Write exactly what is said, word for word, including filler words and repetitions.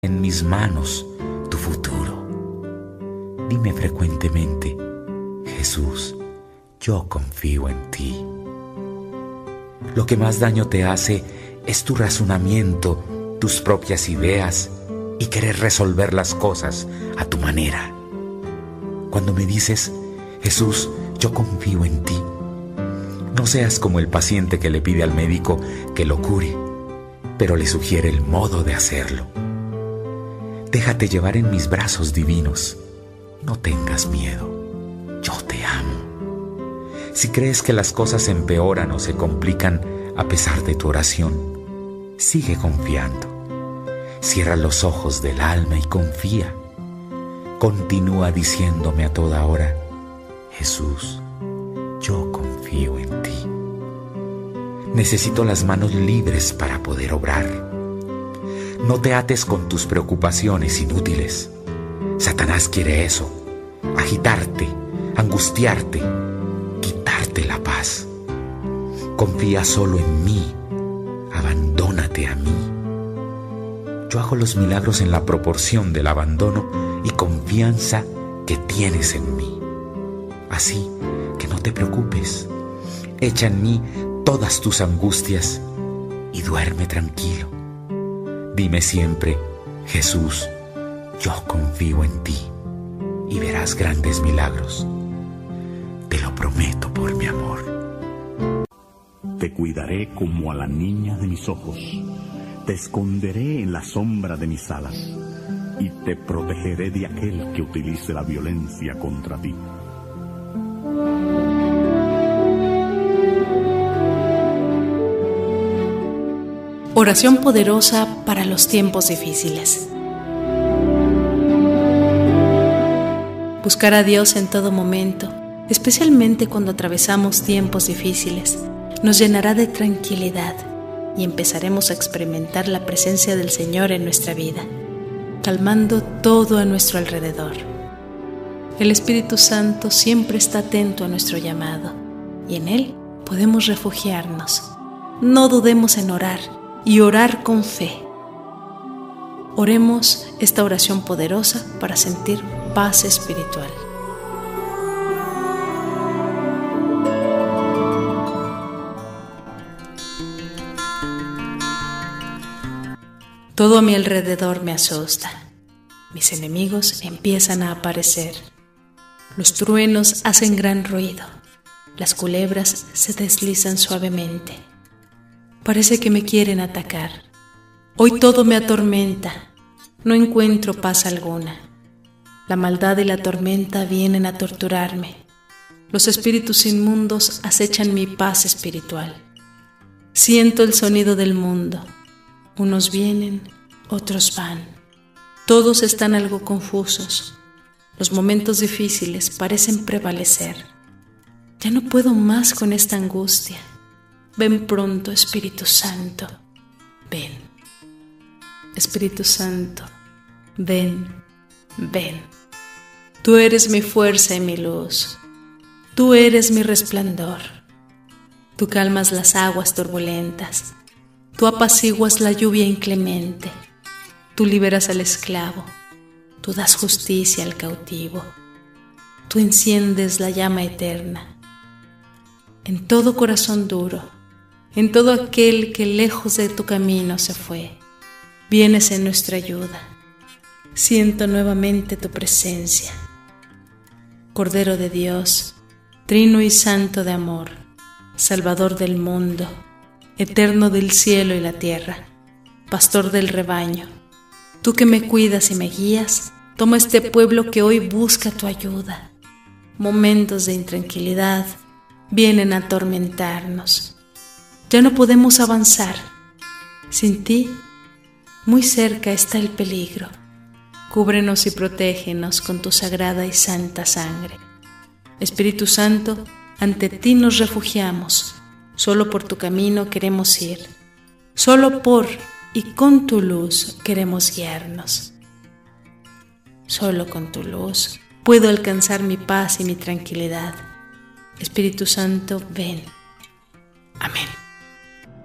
en mis manos tu futuro. Dime frecuentemente: Jesús, yo confío en ti. Lo que más daño te hace es tu razonamiento, tus propias ideas y querer resolver las cosas a tu manera. Cuando me dices: Jesús, yo confío en ti, no seas como el paciente que le pide al médico que lo cure, pero le sugiere el modo de hacerlo. Déjate llevar en mis brazos divinos. No tengas miedo. Yo te amo. Si crees que las cosas empeoran o se complican a pesar de tu oración, sigue confiando. Cierra los ojos del alma y confía. Continúa diciéndome a toda hora: Jesús, yo confío en ti. Necesito las manos libres para poder obrar. No te ates con tus preocupaciones inútiles. Satanás quiere eso: agitarte, angustiarte, quitarte la paz. Confía solo en mí. Abandónate a mí. Yo hago los milagros en la proporción del abandono y confianza que tienes en mí. Así que no te preocupes. Echa en mí todas tus angustias y duerme tranquilo. Dime siempre: Jesús, yo confío en ti, y verás grandes milagros. Te lo prometo por mi amor. Te cuidaré como a la niña de mis ojos. Te esconderé en la sombra de mis alas y te protegeré de aquel que utilice la violencia contra ti. Oración poderosa para los tiempos difíciles. Buscar a Dios en todo momento, especialmente cuando atravesamos tiempos difíciles, nos llenará de tranquilidad y empezaremos a experimentar la presencia del Señor en nuestra vida, calmando todo a nuestro alrededor. El Espíritu Santo siempre está atento a nuestro llamado y en Él podemos refugiarnos. No dudemos en orar y orar con fe. Oremos esta oración poderosa para sentir paz espiritual. Todo a mi alrededor me asusta. Mis enemigos empiezan a aparecer. Los truenos hacen gran ruido. Las culebras se deslizan suavemente. Parece que me quieren atacar. Hoy todo me atormenta. No encuentro paz alguna. La maldad y la tormenta vienen a torturarme. Los espíritus inmundos acechan mi paz espiritual. Siento el sonido del mundo. Unos vienen, otros van. Todos están algo confusos. Los momentos difíciles parecen prevalecer. Ya no puedo más con esta angustia. Ven pronto, Espíritu Santo. Ven. Espíritu Santo, ven, ven. Tú eres mi fuerza y mi luz. Tú eres mi resplandor. Tú calmas las aguas turbulentas. Tú apaciguas la lluvia inclemente. Tú liberas al esclavo. Tú das justicia al cautivo. Tú enciendes la llama eterna. En todo corazón duro, en todo aquel que lejos de tu camino se fue, vienes en nuestra ayuda. Siento nuevamente tu presencia. Cordero de Dios, Trino y Santo de amor, Salvador del mundo, Eterno del cielo y la tierra, Pastor del rebaño, tú que me cuidas y me guías, toma este pueblo que hoy busca tu ayuda. Momentos de intranquilidad vienen a atormentarnos. Ya no podemos avanzar. Sin ti, muy cerca está el peligro. Cúbrenos y protégenos con tu sagrada y santa sangre. Espíritu Santo, ante ti nos refugiamos. Solo por tu camino queremos ir. Solo por y con tu luz queremos guiarnos. Solo con tu luz puedo alcanzar mi paz y mi tranquilidad. Espíritu Santo, ven. Amén.